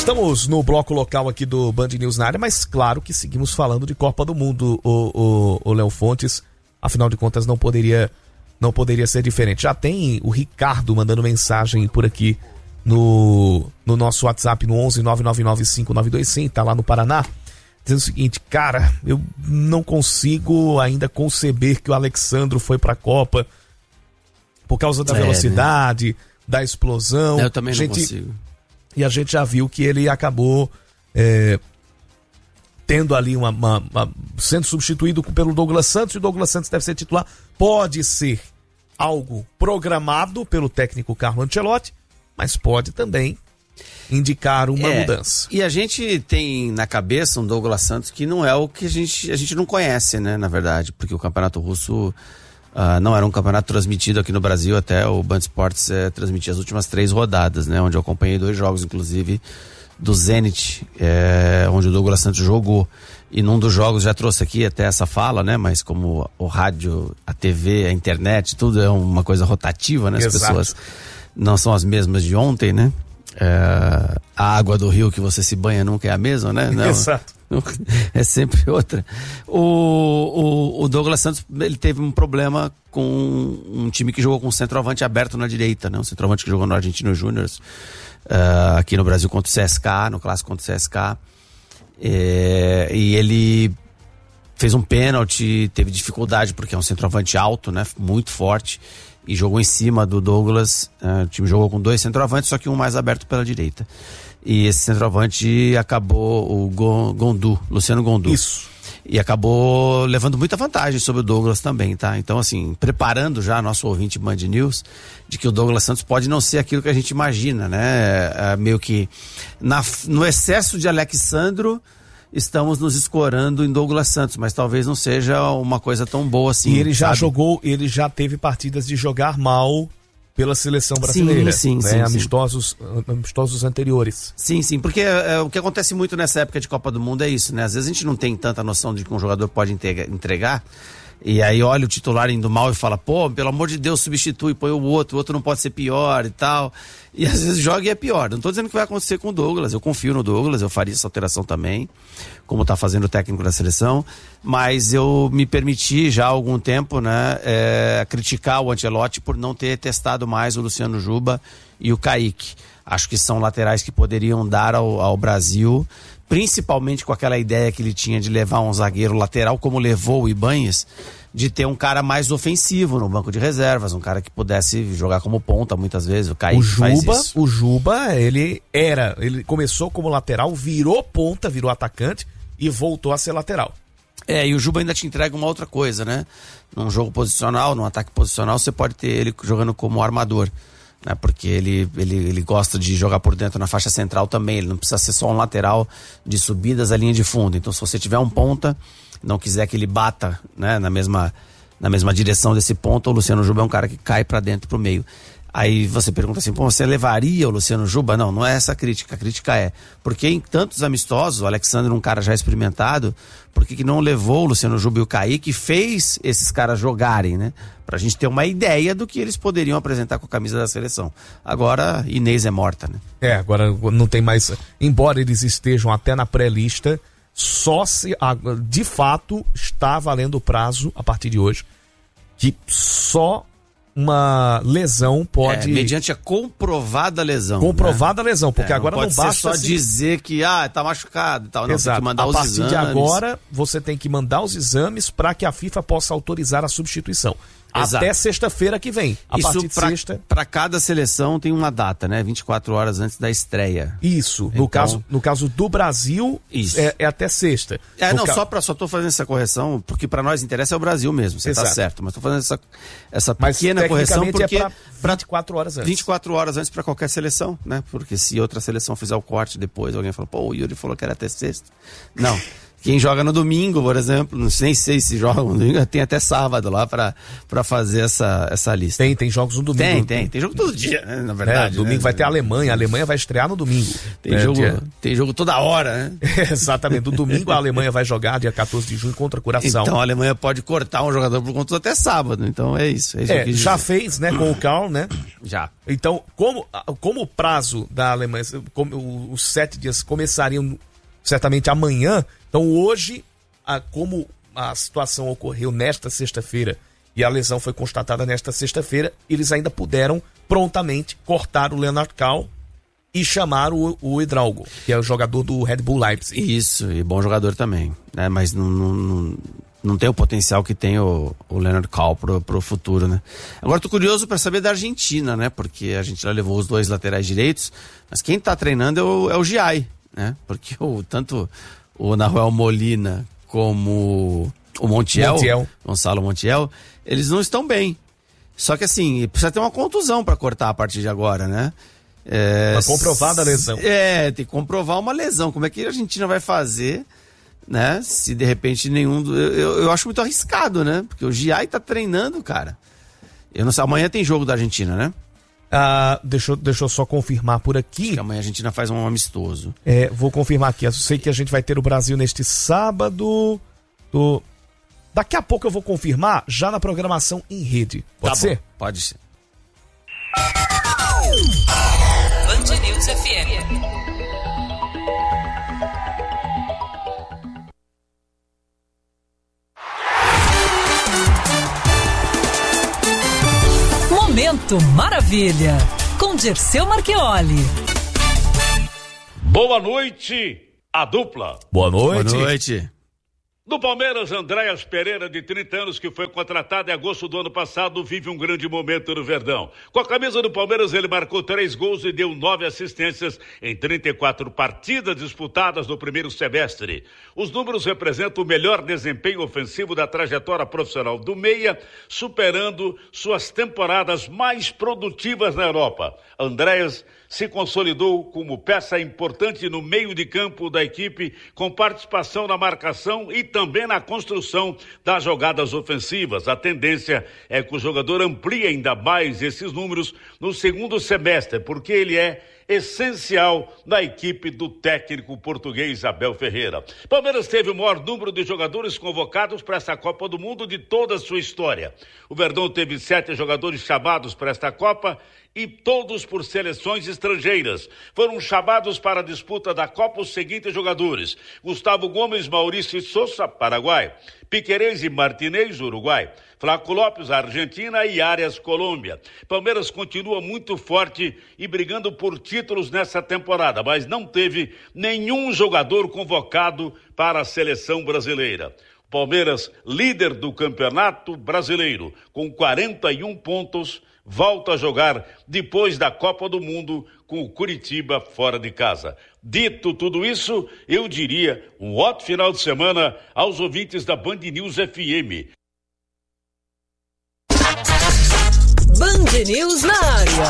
Estamos no bloco local aqui do Band News na área, mas claro que seguimos falando de Copa do Mundo, o Léo Fontes. Afinal de contas, não poderia ser diferente. Já tem o Ricardo mandando mensagem por aqui no nosso WhatsApp no 11 999592100, tá lá no Paraná, dizendo o seguinte: cara, eu não consigo ainda conceber que o Alexandro foi pra Copa por causa da velocidade, da explosão. Eu também não consigo. E a gente já viu que ele acabou tendo ali sendo substituído pelo Douglas Santos, e o Douglas Santos deve ser titular. Pode ser algo programado pelo técnico Carlo Ancelotti, mas pode também indicar uma mudança. E a gente tem na cabeça um Douglas Santos que não é o que a gente não conhece, né, na verdade, porque o Campeonato Russo não era um campeonato transmitido aqui no Brasil, até o Band Esportes transmitia as últimas 3 rodadas, né, onde eu acompanhei 2 jogos, inclusive, do Zenit, onde o Douglas Santos jogou. E num dos jogos já trouxe aqui até essa fala, né, mas como o rádio, a TV, a internet, tudo é uma coisa rotativa, né, as pessoas não são as mesmas de ontem, né, a água do rio que você se banha nunca é a mesma, né? Não, exato. É sempre outra. O Douglas Santos, ele teve um problema com um time que jogou com um centroavante aberto na direita, né? Um centroavante que jogou no Argentino Júnior, aqui no Brasil contra o CSK, no clássico contra o CSK. E ele fez um pênalti, teve dificuldade porque é um centroavante alto, né? Muito forte. E jogou em cima do Douglas. O time jogou com 2 centroavantes, só que um mais aberto pela direita. E esse centroavante acabou, o Luciano Gondu. Isso. E acabou levando muita vantagem sobre o Douglas também, tá? Então, assim, preparando já nosso ouvinte Band News, de que o Douglas Santos pode não ser aquilo que a gente imagina, né? Meio que no excesso de Alexandro, estamos nos escorando em Douglas Santos, mas talvez não seja uma coisa tão boa assim. E ele já ele já teve partidas de jogar mal pela seleção brasileira, sim, amistosos anteriores. Sim, porque o que acontece muito nessa época de Copa do Mundo é isso, né? Às vezes a gente não tem tanta noção de que um jogador pode entregar, e aí olha o titular indo mal e fala, pô, pelo amor de Deus, substitui, põe o outro não pode ser pior e tal. E às vezes joga e é pior. Não tô dizendo que vai acontecer com o Douglas, eu confio no Douglas, eu faria essa alteração também, como tá fazendo o técnico da seleção, mas eu me permiti já há algum tempo, né, criticar o Ancelotti por não ter testado mais o Luciano Juba e o Kaique. Acho que são laterais que poderiam dar ao Brasil, principalmente com aquela ideia que ele tinha de levar um zagueiro lateral, como levou o Ibanez, de ter um cara mais ofensivo no banco de reservas, um cara que pudesse jogar como ponta muitas vezes. O Kaique faz isso. O Juba, ele começou como lateral, virou ponta, virou atacante e voltou a ser lateral. E o Juba ainda te entrega uma outra coisa, né? Num jogo posicional, num ataque posicional, você pode ter ele jogando como armador, né? Porque ele gosta de jogar por dentro na faixa central também, ele não precisa ser só um lateral de subidas à linha de fundo. Então, se você tiver um ponta, não quiser que ele bata, né, na mesma direção desse ponto, o Luciano Juba é um cara que cai pra dentro, pro meio. Aí você pergunta assim, pô, você levaria o Luciano Juba? Não é essa a crítica. A crítica é, porque em tantos amistosos, o Alexandre, um cara já experimentado, por que não levou o Luciano Juba e o Kaique e fez esses caras jogarem, né? Pra gente ter uma ideia do que eles poderiam apresentar com a camisa da seleção. Agora, Inês é morta, né? Agora não tem mais... Embora eles estejam até na pré-lista, só se de fato está valendo o prazo a partir de hoje, que só uma lesão pode... mediante a comprovada lesão. Comprovada, né? Lesão, porque agora não basta só dizer que tá machucado e tal. Não, exato. Tem que mandar os exames. A partir de agora, você tem que mandar os exames para que a FIFA possa autorizar a substituição. Exato. Até sexta-feira que vem. Isso para cada seleção tem uma data, né? 24 horas antes da estreia. Isso. No caso do Brasil, isso. É até sexta. Só tô fazendo essa correção, porque para nós interessa é o Brasil mesmo. Você tá certo. Mas tô fazendo essa pequena correção porque é para 24 horas antes. 24 horas antes para qualquer seleção, né? Porque se outra seleção fizer o corte depois, alguém fala, pô, o Yuri falou que era até sexta. Não. Quem joga no domingo, por exemplo, nem sei se joga no domingo, tem até sábado lá pra fazer essa lista. Tem jogos no domingo. Tem jogo todo dia, né, na verdade. Domingo, né? Vai ter a Alemanha vai estrear no domingo. Tem jogo toda hora, né? Exatamente, no domingo a Alemanha vai jogar, dia 14 de junho, contra a Curaçao. Então a Alemanha pode cortar um jogador por conta até sábado, então é isso. Já fez, né, com o Karl, né? Já. Então, como o prazo da Alemanha, os 7 dias começariam certamente amanhã, então hoje, como a situação ocorreu nesta sexta-feira e a lesão foi constatada nesta sexta-feira, eles ainda puderam prontamente cortar o Leonard Karl e chamar o Hidalgo, que é o jogador do Red Bull Leipzig. Isso, e bom jogador também, né? Mas não tem o potencial que tem o Leonard Karl pro futuro, né? Agora tô curioso para saber da Argentina, né? Porque a Argentina levou os 2 laterais direitos, mas quem tá treinando é o Giai, né? Porque tanto o Nahuel Molina como o Montiel, Gonçalo Montiel, eles não estão bem. Só que assim, precisa ter uma contusão para cortar a partir de agora, né? Uma comprovada lesão. Tem que comprovar uma lesão. Como é que a Argentina vai fazer, né? Se de repente nenhum... Eu acho muito arriscado, né? Porque o Giai tá treinando, cara. Eu não sei, amanhã tem jogo da Argentina, né? Deixa eu só confirmar por aqui. Acho que amanhã a Argentina faz um amistoso. Vou confirmar aqui. Eu sei que a gente vai ter o Brasil neste sábado. Daqui a pouco eu vou confirmar já na programação em rede. Pode ser? Bom, pode ser. Band News FM. Momento Maravilha, com Dirceu Marchioli. Boa noite, a dupla. Boa noite. Boa noite. Do Palmeiras, Andréas Pereira, de 30 anos, que foi contratado em agosto do ano passado, vive um grande momento no Verdão. Com a camisa do Palmeiras, ele marcou 3 gols e deu 9 assistências em 34 partidas disputadas no primeiro semestre. Os números representam o melhor desempenho ofensivo da trajetória profissional do meia, superando suas temporadas mais produtivas na Europa. Andréas se consolidou como peça importante no meio de campo da equipe, com participação na marcação e também na construção das jogadas ofensivas. A tendência é que o jogador amplie ainda mais esses números no segundo semestre, porque ele é essencial na equipe do técnico português Abel Ferreira. Palmeiras teve o maior número de jogadores convocados para essa Copa do Mundo de toda a sua história. O Verdão teve 7 jogadores chamados para esta Copa e todos por seleções estrangeiras. Foram chamados para a disputa da Copa os seguintes jogadores: Gustavo Gomes, Maurício e Sousa, Paraguai; Piquerez e Martinez, Uruguai; Flaco Lopes, Argentina; e Arias, Colômbia. Palmeiras continua muito forte e brigando por títulos nessa temporada, mas não teve nenhum jogador convocado para a seleção brasileira. Palmeiras, líder do Campeonato Brasileiro, com 41 pontos, volta a jogar depois da Copa do Mundo com o Curitiba fora de casa. Dito tudo isso, eu diria um ótimo final de semana aos ouvintes da Band News FM. Band News na área.